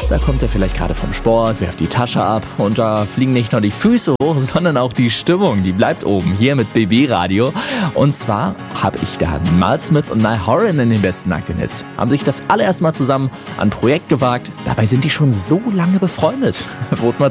Da kommt er vielleicht gerade vom Sport, wirft die Tasche ab und da fliegen nicht nur die Füße hoch, sondern auch die Stimmung. Die bleibt oben hier mit BB Radio. Und zwar habe ich da Mal Smith und Niall Horan in den besten nackten Hits. Haben sich das allererste Mal zusammen an ein Projekt gewagt. Dabei sind die schon so lange befreundet. Vote mal